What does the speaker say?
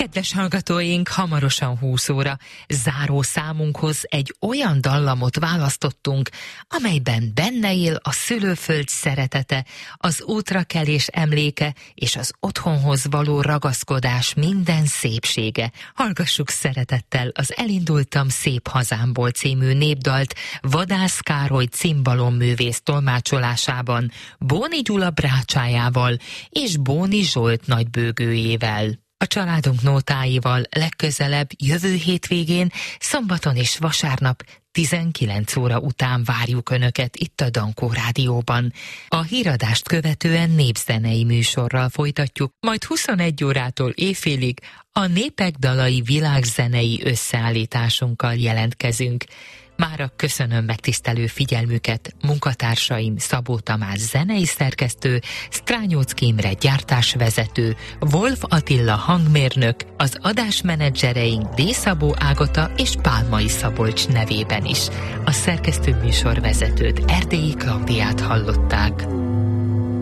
Kedves hallgatóink, hamarosan 20 óra. Záró számunkhoz egy olyan dallamot választottunk, amelyben benne él a szülőföld szeretete, az útrakelés emléke és az otthonhoz való ragaszkodás minden szépsége. Hallgassuk szeretettel az Elindultam szép hazámból című népdalt Vadász Károly cimbalom-művész tolmácsolásában, Bóni Gyula brácsájával és Bóni Zsolt nagybőgőjével. A családunk nótáival legközelebb jövő hétvégén, szombaton és vasárnap 19 óra után várjuk Önöket itt a Dankó Rádióban. A híradást követően népzenei műsorral folytatjuk, majd 21 órától éjfélig a Népek dalai világzenei összeállításunkkal jelentkezünk. Mára köszönöm megtisztelő figyelmüket munkatársaim Szabó Tamás zenei szerkesztő, Strányóczky Imre gyártásvezető, Wolf Attila hangmérnök, az adásmenedzsereink D. Szabó Ágota és Pálmai Szabolcs nevében is. A szerkesztő műsorvezetőt, Erdélyi Klaudiát hallották.